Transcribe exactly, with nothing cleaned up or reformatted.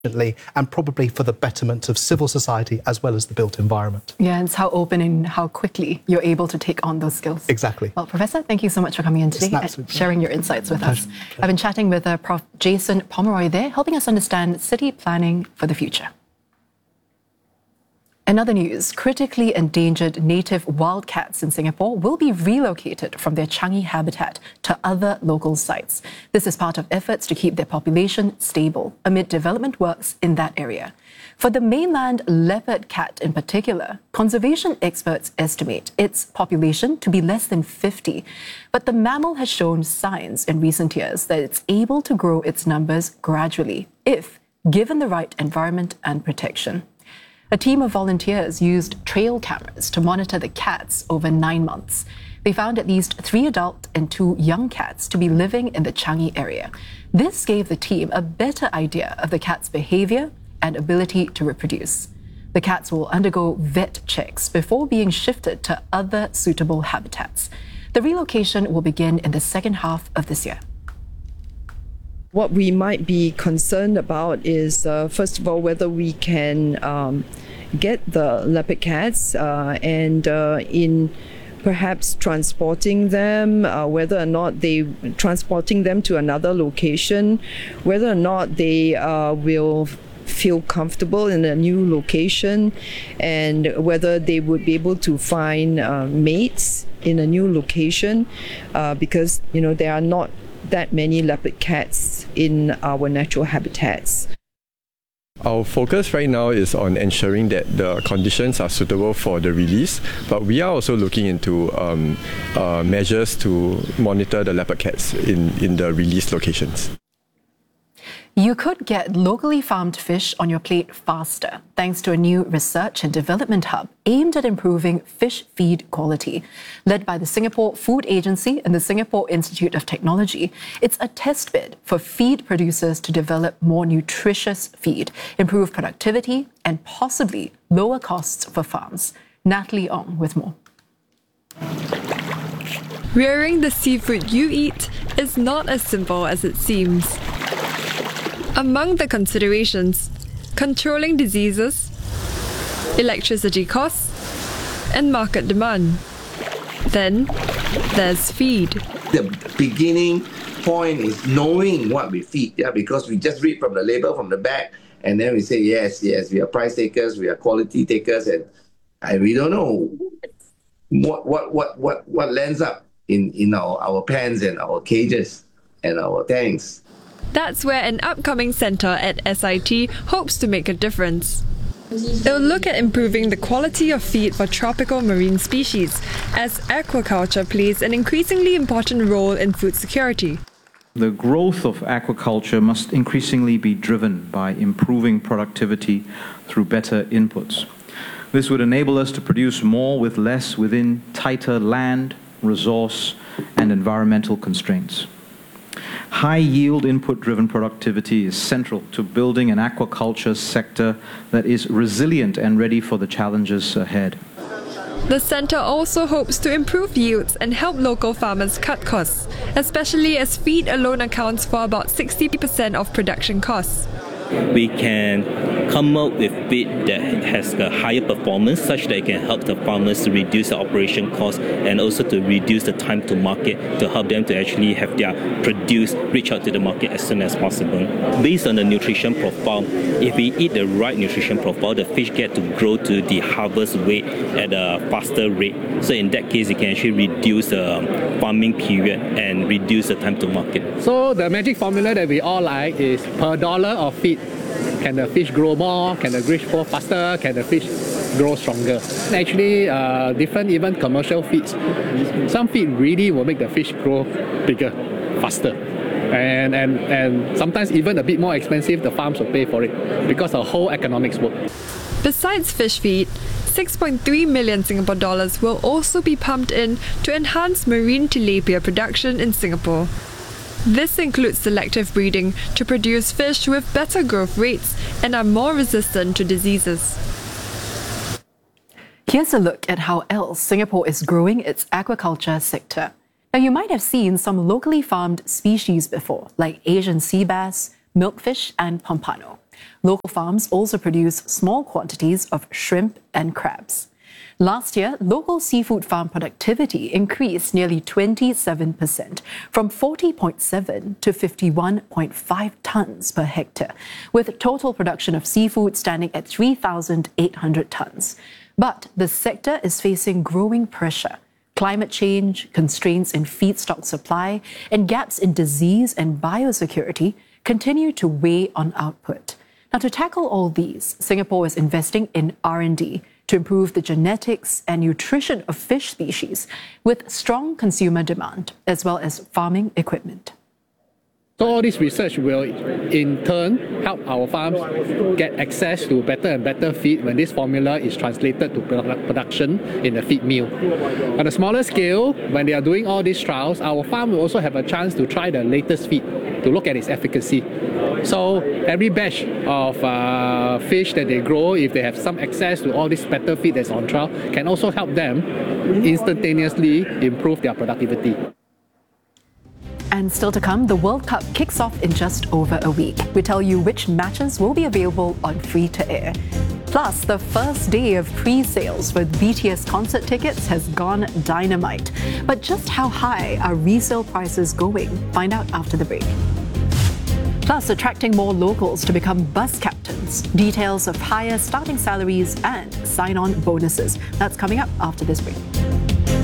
and probably for the betterment of civil society as well as the built environment. Yeah, and it's how open and how quickly you're able to take on those skills. Exactly. Well, Professor, thank you so much for coming in today and sharing your insights with us. I've been chatting with uh, Professor Jason Pomeroy there, helping us understand city planning for the future. In other news, critically endangered native wildcats in Singapore will be relocated from their Changi habitat to other local sites. This is part of efforts to keep their population stable amid development works in that area. For the mainland leopard cat in particular, conservation experts estimate its population to be less than fifty. But the mammal has shown signs in recent years that it's able to grow its numbers gradually if given the right environment and protection. A team of volunteers used trail cameras to monitor the cats over nine months. They found at least three adult and two young cats to be living in the Changi area. This gave the team a better idea of the cat's behavior and ability to reproduce. The cats will undergo vet checks before being shifted to other suitable habitats. The relocation will begin in the second half of this year. What we might be concerned about is, uh, first of all, whether we can um, get the leopard cats uh, and uh, in perhaps transporting them, uh, whether or not they transporting them to another location, whether or not they uh, will feel comfortable in a new location, and whether they would be able to find uh, mates in a new location, uh, because you know there are not that many leopard cats in our natural habitats. Our focus right now is on ensuring that the conditions are suitable for the release, but we are also looking into um, uh, measures to monitor the leopard cats in, in the release locations. You could get locally farmed fish on your plate faster thanks to a new research and development hub aimed at improving fish feed quality. Led by the Singapore Food Agency and the Singapore Institute of Technology, it's a test bed for feed producers to develop more nutritious feed, improve productivity, and possibly lower costs for farms. Natalie Ong with more. Rearing the seafood you eat is not as simple as it seems. Among the considerations, controlling diseases, electricity costs, and market demand. Then there's feed. The beginning point is knowing what we feed, yeah, because we just read from the label, from the back, and then we say, yes, yes, we are price takers, we are quality takers, and, and we don't know what what what what what lands up in, in our, our pans and our cages and our tanks. That's where an upcoming centre at S I T hopes to make a difference. It will look at improving the quality of feed for tropical marine species, as aquaculture plays an increasingly important role in food security. The growth of aquaculture must increasingly be driven by improving productivity through better inputs. This would enable us to produce more with less within tighter land, resource, and environmental constraints. High-yield input-driven productivity is central to building an aquaculture sector that is resilient and ready for the challenges ahead. The centre also hopes to improve yields and help local farmers cut costs, especially as feed alone accounts for about sixty percent of production costs. We can come up with feed that has a higher performance such that it can help the farmers to reduce the operation costs and also to reduce the time to market to help them to actually have their produce reach out to the market as soon as possible. Based on the nutrition profile, if we eat the right nutrition profile, the fish get to grow to the harvest weight at a faster rate. So in that case, it can actually reduce the farming period and reduce the time to market. So the magic formula that we all like is per dollar of feed, can the fish grow more? Can the fish grow faster? Can the fish grow stronger? Actually, uh, different even commercial feeds. Some feed really will make the fish grow bigger, faster. And, and, and sometimes even a bit more expensive, the farms will pay for it because the whole economics work. Besides fish feed, six point three million Singapore dollars will also be pumped in to enhance marine tilapia production in Singapore. This includes selective breeding to produce fish with better growth rates and are more resistant to diseases. Here's a look at how else Singapore is growing its aquaculture sector. Now, you might have seen some locally farmed species before, like Asian sea bass, milkfish, and pompano. Local farms also produce small quantities of shrimp and crabs. Last year, local seafood farm productivity increased nearly twenty-seven percent, from forty point seven to fifty-one point five tonnes per hectare, with total production of seafood standing at three thousand eight hundred tonnes. But the sector is facing growing pressure. Climate change, constraints in feedstock supply, and gaps in disease and biosecurity continue to weigh on output. Now, to tackle all these, Singapore is investing in R and D to improve the genetics and nutrition of fish species with strong consumer demand, as well as farming equipment. So all this research will in turn help our farms get access to better and better feed when this formula is translated to produ- production in the feed mill. On a smaller scale, when they are doing all these trials, our farm will also have a chance to try the latest feed to look at its efficacy. So every batch of uh, fish that they grow, if they have some access to all this better feed that's on trial, can also help them instantaneously improve their productivity. And still to come, the World Cup kicks off in just over a week. We tell you which matches will be available on free-to-air. Plus, the first day of pre-sales with B T S concert tickets has gone dynamite. But just how high are resale prices going? Find out after the break. Plus, attracting more locals to become bus captains. Details of higher starting salaries and sign-on bonuses. That's coming up after this break.